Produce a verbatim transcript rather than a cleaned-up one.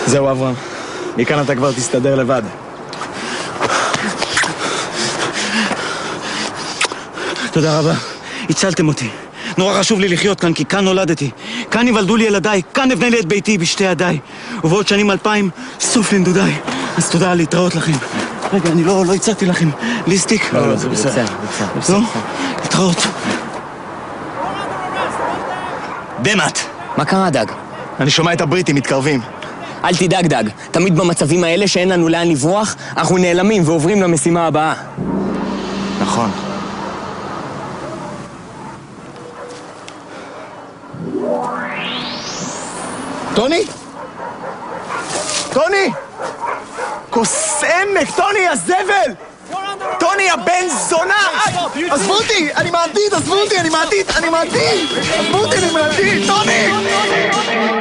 זהו אברהם, מכאן אתה כבר תסתדר לבד. תודה רבה, הצלתם אותי. נורא חשוב לי לחיות כאן, כי כאן נולדתי. כאן יוולדו לי ילדיי, כאן אבנה לי את ביתי בשתי ידיי. ובעוד שנים אלפיים, סוף לנדודיי. אז תודה, להתראות לכם. רגע, אני לא, לא הצעתי לכם. ליסטיק? לא, לא, זה בסדר. לא? להתראות. דמת! מה קרה, דג? אני שומע את הבריטים מתקרבים. אל תדאג, דג. תמיד במצבים האלה שאין לנו לאן לברוח, אנחנו נעלמים ועוברים למשימה הבאה. נכון. טוני? טוני! כוס עמק, טוני, הזבל! טוני, הבן זונה! עזבו אותי! אני מעדיד, עזבו אותי, אני מעדיד, אני מעדיד! עזבו אותי, אני מעדיד! טוני!